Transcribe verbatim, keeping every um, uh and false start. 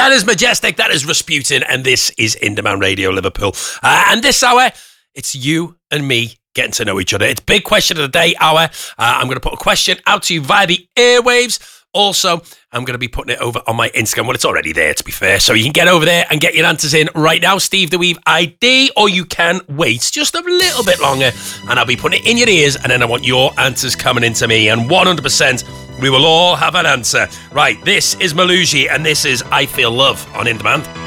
That is Majestic, that is Rasputin, and this is In Demand Radio Liverpool. Uh, and this hour, it's you and me getting to know each other. It's big question of the day hour. Uh, I'm going to put a question out to you via the airwaves. Also, I'm going to be putting it over on my Instagram. Well, it's already there, to be fair. So you can get over there and get your answers in right now, Steve the Weave I D, or you can wait just a little bit longer, and I'll be putting it in your ears, and then I want your answers coming into me. And one hundred percent, we will all have an answer. Right, this is Maluji, and this is I Feel Love on In Demand.